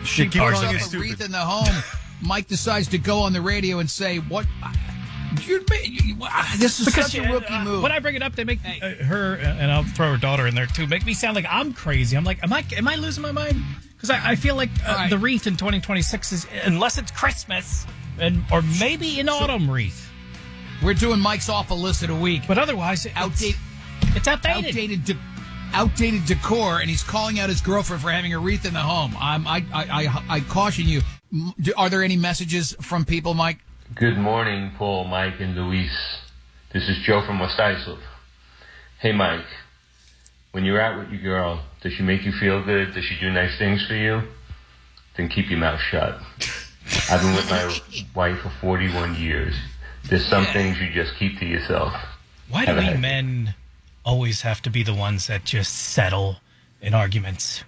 She Keep puts calling up you a stupid. wreath in the home. Mike decides to go on the radio and say, "What? This is such a rookie move." When I bring it up, they make her, and I'll throw her daughter in there too, make me sound like I'm crazy. I'm like, am I losing my mind? Because I feel like right. the wreath in 2026 is, unless it's Christmas, or maybe an autumn wreath. We're doing Mike's awful list of the week. But otherwise, it's outdated. Outdated decor, and he's calling out his girlfriend for having a wreath in the home. I caution you. Are there any messages from people, Mike? Good morning, Paul, Mike, and Luis. This is Joe from West Islip. Hey, Mike. When you're out with your girl, does she make you feel good? Does she do nice things for you? Then keep your mouth shut. I've been with my wife for 41 years. There's some things you just keep to yourself. Why do we men always have to be the ones that just settle in arguments?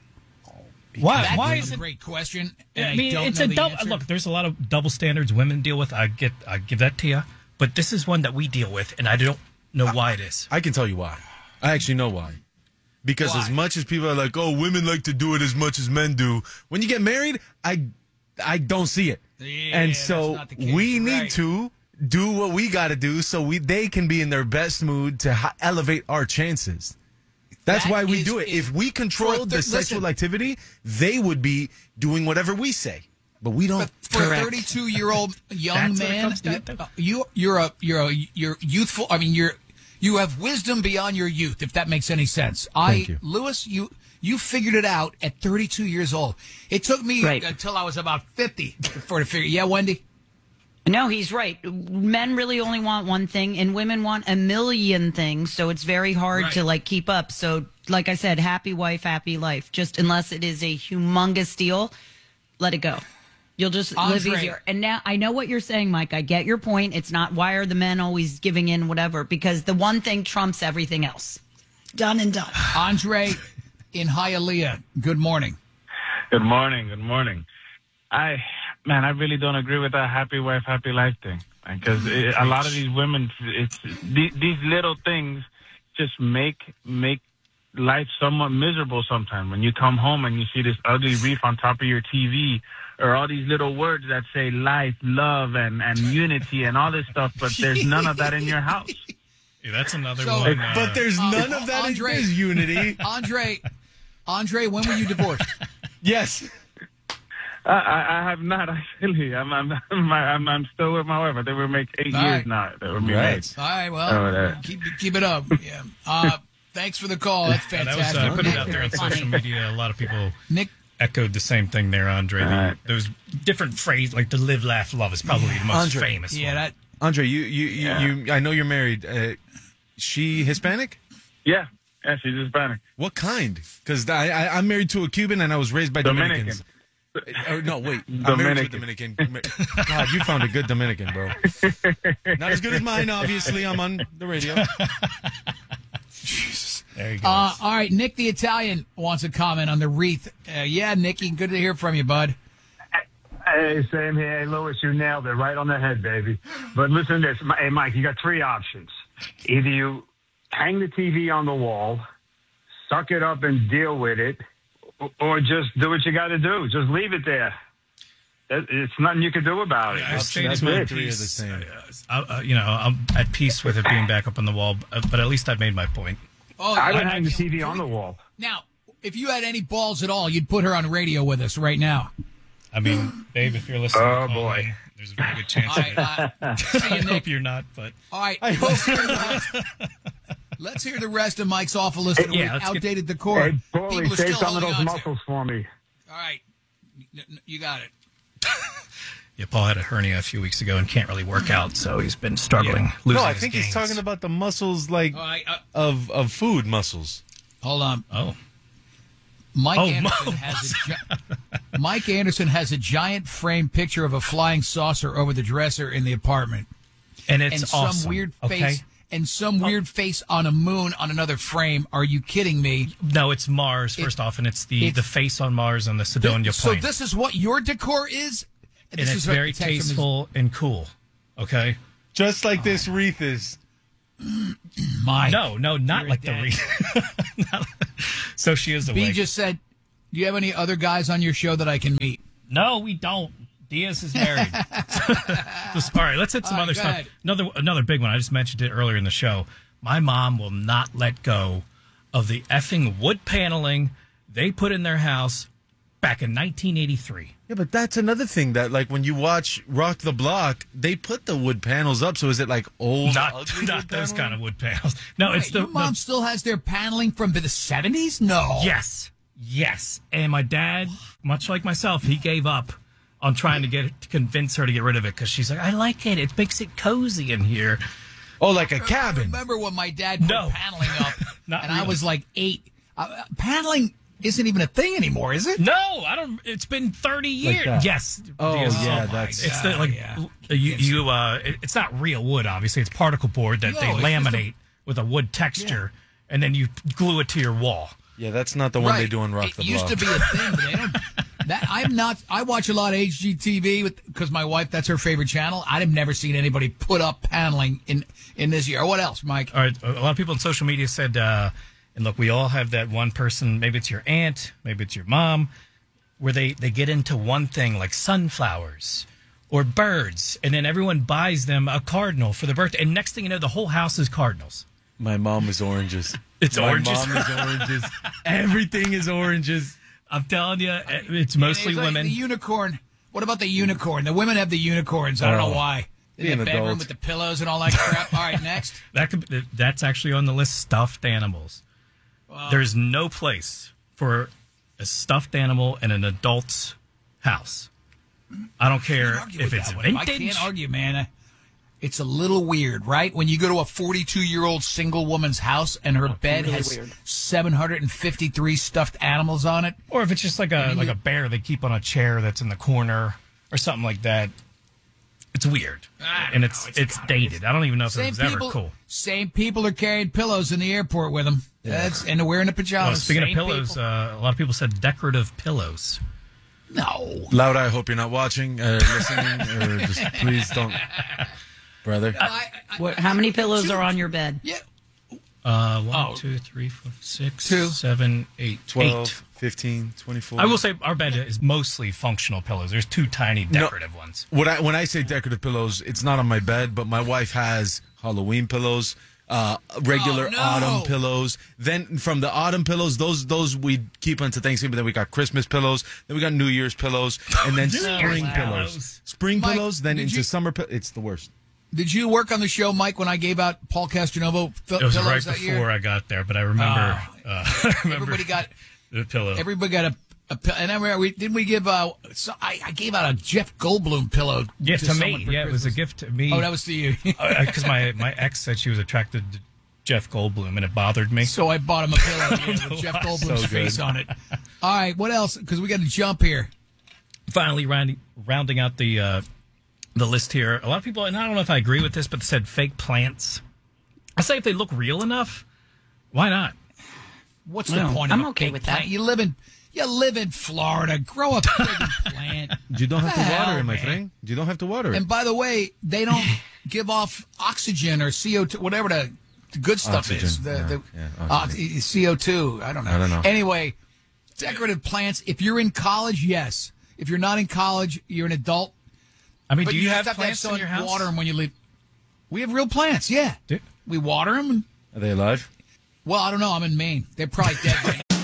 Why That's is a it? great question. I mean, it's a double. Look, there's a lot of double standards women deal with. I give that to you. But this is one that we deal with, and I don't know why it is. I can tell you why. I actually know why. Because as much as people are like, oh, women like to do it as much as men do, when you get married, I don't see it. Yeah, and so that's not the case. we You're need right. to do what we got to do so they can be in their best mood to elevate our chances. That's That why we is- do it. If we for a controlled the sexual activity, they would be doing whatever we say. But we don't. But for a 32-year-old young That's what it man, comes down to. you're youthful. I mean, you have wisdom beyond your youth, if that makes any sense. Thank you. Lewis, you figured it out at 32 years old. It took me until I was about 50 to figure. Yeah, Wendy. No, he's right. Men really only want one thing, and women want a million things. So it's very hard to keep up. So, like I said, happy wife, happy life. Just unless it is a humongous deal, let it go. You'll just live easier. And now I know what you're saying, Mike. I get your point. It's not why are the men always giving in, whatever, because the one thing trumps everything else. Done and done. Andre in Hialeah, good morning. Good morning. Good morning. I really don't agree with that happy wife, happy life thing. Because a lot of these women, these little things just make life somewhat miserable sometimes. When you come home and you see this ugly wreath on top of your TV, or all these little words that say life, love, and unity and all this stuff, but there's none of that in your house. Yeah, that's another one. But there's none of that Andre, in unity. Andre, when were you divorced? Yes. I have not actually. I'm still with my wife. I think we make 8 years now that we're married. All right, well, keep it up. Yeah. Thanks for the call. That's fantastic. I put it out there on social media. A lot of people echoed the same thing there, Andre. Those different phrases, like the live, laugh, love is probably the most famous one. Andre, you. I know you're married. She Hispanic? Yeah, she's Hispanic. What kind? Because I'm married to a Cuban and I was raised by Dominicans. No, wait. I'm married to a Dominican. God, you found a good Dominican, bro. Not as good as mine, obviously. I'm on the radio. Jesus. There you go. All right, Nick the Italian wants a comment on the wreath. Yeah, Nicky, good to hear from you, bud. Hey, same here. Hey, Lewis, you nailed it right on the head, baby. But listen to this. Hey, Mike, you got three options. Either you hang the TV on the wall, suck it up and deal with it, or just do what you got to do. Just leave it there. It's nothing you can do about it. I stated my piece. I'm at peace with it being back up on the wall, but at least I've made my point. I would hang the TV on the wall. Now, if you had any balls at all, you'd put her on radio with us right now. I mean, babe, if you're listening, oh boy, there's a very good chance. I hope you're not, but all right. Let's hear the rest of Mike's awful list of outdated decor. Hey, Paulie, save some of those muscles for me. All right, you got it. Yeah, Paul had a hernia a few weeks ago and can't really work out, so he's been struggling. No, I think he's talking about the muscles, of food muscles. Hold on. Oh. Mike Anderson has a giant framed picture of a flying saucer over the dresser in the apartment, and it's some awesome. weird face and some weird face on a moon on another frame. Are you kidding me? No, it's Mars first off, and it's the face on Mars on the Sidonia So plane. this is what your decor is, and it's very tasteful and cool. Okay, just like this wreath is. Mike, no, not like the wreath. So she is awake. B just said, "Do you have any other guys on your show that I can meet?" No, we don't. Diaz is married. All right, let's hit some other stuff. Another big one. I just mentioned it earlier in the show. My mom will not let go of the effing wood paneling they put in their house back in 1983. Yeah, but that's another thing that, like, when you watch Rock the Block, they put the wood panels up. So is it like old, ugly not those kind of wood panels? No, it's your mom still has their paneling from the 70s? No. Yes. And my dad, much like myself, he gave up on trying to convince her to get rid of it because she's like, I like it. It makes it cozy in here. Oh, like a cabin. I remember when my dad put paneling up, and I was like 8. Paneling isn't even a thing anymore, is it? No, I don't. It's been 30 years. Like yes. Oh, yeah, that's. It's it's not real wood. Obviously, it's particle board that they laminate with a wood texture, and then you glue it to your wall. Yeah, that's not the one they do on Rock the Block. It used to be a thing, but they don't. I watch a lot of HGTV because my wife, that's her favorite channel. I've never seen anybody put up paneling in this year. What else, Mike? All right, a lot of people on social media said, and look, we all have that one person, maybe it's your aunt, maybe it's your mom, where they get into one thing like sunflowers or birds, and then everyone buys them a cardinal for their birthday, and next thing you know, the whole house is cardinals. My mom is oranges. It's oranges? My mom is oranges. Everything is oranges. I'm telling you, it's mostly like women. The unicorn. What about the unicorn? The women have the unicorns. I don't know why. In the bedroom with the pillows and all that crap. All right, next. That's actually on the list, stuffed animals. Wow. There's no place for a stuffed animal in an adult's house. I don't care if it's vintage. I can't argue, man. It's a little weird, right? When you go to a 42-year-old single woman's house and her bed has 753 stuffed animals on it. Or if it's just like a bear they keep on a chair that's in the corner or something like that. It's weird. And it's dated. I don't even know if it was ever cool. Same people are carrying pillows in the airport with them. Yeah. And they're wearing the pajamas. Well, speaking of pillows, a lot of people said decorative pillows. No. Loud, I hope you're not watching, listening, or just please don't... Brother. How many pillows are on your bed? Yeah. 1, 2, 3, 4, 6, 7, 8, 12, 15, 24. I will say our bed is mostly functional pillows. There's 2 tiny decorative ones. When I say decorative pillows, it's not on my bed, but my wife has Halloween pillows, regular autumn pillows. Then from the autumn pillows, those we keep until Thanksgiving. Then we got Christmas pillows. Then we got New Year's pillows, and then spring pillows. Spring pillows. Then into summer. It's the worst. Did you work on the show, Mike, when I gave out Paul Castronovo pillows that year? It was right before I got there, but I remember. Everybody got the pillow. Everybody got a pillow. And I remember, didn't we give I gave out a Jeff Goldblum pillow. Yeah, to me. Yeah, it was a gift to me. Oh, that was to you. Because my ex said she was attracted to Jeff Goldblum, and it bothered me. So I bought him a pillow with Jeff Goldblum's face on it. All right, what else? Because we got to jump here. Finally, rounding out the list here. A lot of people, and I don't know if I agree with this, but they said fake plants. I say if they look real enough, why not? What's the point of a fake plant? That. You live in Florida. Grow a freaking plant. You don't have to water it, my friend. You don't have to water it. And by the way, they don't give off oxygen or CO2, whatever the good stuff is. CO2. I don't know. Anyway, decorative plants. If you're in college, yes. If you're not in college, you're an adult. I mean, but do you have plants in your house? Water them when you leave. We have real plants, yeah. We water them. Are they alive? Well, I don't know. I'm in Maine. They're probably dead right